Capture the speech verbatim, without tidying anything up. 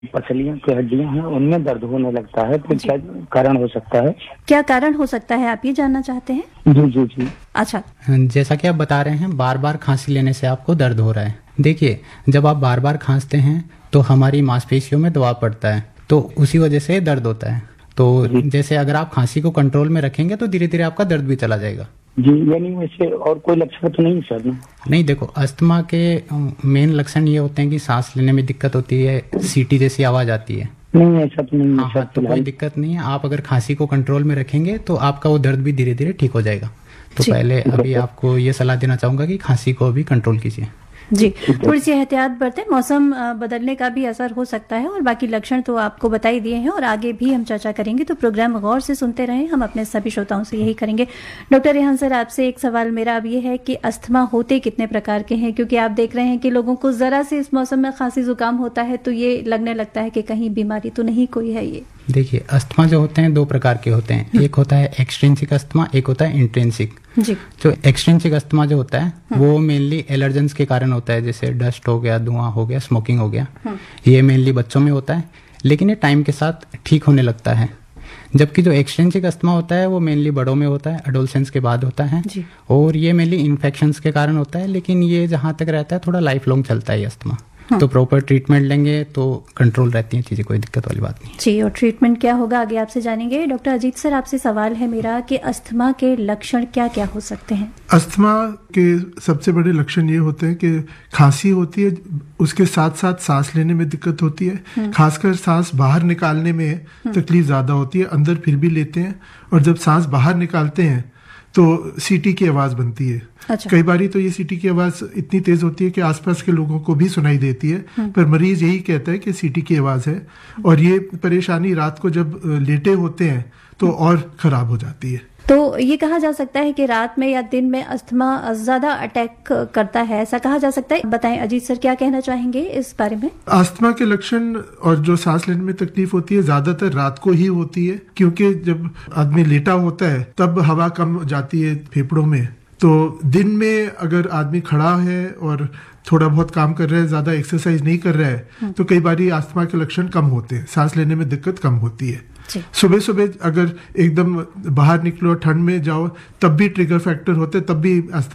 पसलियां की हड्डियां हैं उनमें दर्द होने लगता है, तो क्या कारण हो सकता है? क्या कारण हो सकता है आप ये जानना चाहते हैं? जी जी जी। अच्छा, जैसा कि आप बता रहे हैं बार बार खांसी लेने से आपको दर्द हो रहा है। देखिए, जब आप बार बार खांसते हैं तो हमारी मांसपेशियों में दबाव पड़ता है, तो उसी वजह से दर्द होता है। तो जैसे अगर आप खांसी को कंट्रोल में रखेंगे तो धीरे धीरे आपका दर्द भी चला जाएगा। जी, यानी वैसे और कोई लक्षण तो नहीं सर? नहीं, देखो, अस्थमा के मेन लक्षण ये होते हैं कि सांस लेने में दिक्कत होती है, सीटी जैसी आवाज आती है। नहीं, ऐसा तो नहीं है। हाँ, तो कोई दिक्कत नहीं है। आप अगर खांसी को कंट्रोल में रखेंगे तो आपका वो दर्द भी धीरे धीरे ठीक हो जाएगा। तो पहले अभी आपको ये सलाह देना चाहूंगा कि खांसी को अभी कंट्रोल कीजिए। जी, थोड़ी सी एहतियात बरतें। मौसम बदलने का भी असर हो सकता है और बाकी लक्षण तो आपको बता ही दिए हैं और आगे भी हम चर्चा करेंगे, तो प्रोग्राम गौर से सुनते रहें। हम अपने सभी श्रोताओं से यही करेंगे। डॉक्टर रेहान सर, आपसे एक सवाल मेरा अब ये है कि अस्थमा होते कितने प्रकार के हैं? क्योंकि आप देख रहे हैं कि लोगों को जरा से इस मौसम में खांसी जुकाम होता है तो ये लगने लगता है कि कहीं बीमारी तो नहीं कोई है। ये देखिए, अस्थमा जो होते हैं दो प्रकार के होते हैं। एक होता है एक्सट्रिंसिक अस्थमा, एक होता है इंट्रिंसिक। जी। जो एक्सट्रिंसिक अस्थमा जो होता है वो मेनली एलर्जेंस के कारण होता है, जैसे डस्ट हो गया, धुआं हो गया, स्मोकिंग हो गया। ये मेनली बच्चों में होता है, लेकिन ये टाइम के साथ ठीक होने लगता है। जबकि जो एक्सट्रिंसिक अस्थमा होता है वो मेनली बड़ों में होता है, एडोलसेंस के बाद होता है। और ये मेनली इन्फेक्शंस के कारण होता है, लेकिन ये जहां तक रहता है थोड़ा लाइफ लॉन्ग चलता है ये अस्थमा। तो प्रॉपर ट्रीटमेंट लेंगे तो कंट्रोल रहती है चीजें, कोई दिक्कत वाली बात नहीं। जी, और ट्रीटमेंट क्या होगा आगे आपसे जानेंगे। डॉक्टर अजीत सर, आपसे सवाल है मेरा कि अस्थमा के लक्षण क्या क्या हो सकते हैं? अस्थमा के सबसे बड़े लक्षण ये होते हैं कि खांसी होती है, उसके साथ साथ सांस लेने में दिक्कत होती है, खासकर सांस बाहर निकालने में तकलीफ ज्यादा होती है। अंदर फिर भी लेते हैं और जब सांस बाहर निकालते हैं तो सीटी की आवाज बनती है। अच्छा। कई बारी तो ये सीटी की आवाज इतनी तेज होती है कि आसपास के लोगों को भी सुनाई देती है, पर मरीज यही कहता है कि सीटी की आवाज है। और ये परेशानी रात को जब लेटे होते हैं तो और खराब हो जाती है। तो ये कहा जा सकता है कि रात में या दिन में अस्थमा ज्यादा अटैक करता है, ऐसा कहा जा सकता है? बताएं अजीत सर, क्या कहना चाहेंगे इस बारे में? अस्थमा के लक्षण और जो सांस लेने में तकलीफ होती है ज्यादातर रात को ही होती है, क्योंकि जब आदमी लेटा होता है तब हवा कम जाती है फेफड़ों में। तो दिन में अगर आदमी खड़ा है और थोड़ा बहुत काम कर रहा है, ज्यादा एक्सरसाइज नहीं कर रहा है, तो कई बारी अस्थमा के लक्षण कम होते हैं, सांस लेने में दिक्कत कम होती है। सुबह सुबह अगर एकदम बाहर निकलो, ठंड में जाओ, तब भी ट्रिगर फैक्टर होते, तब भी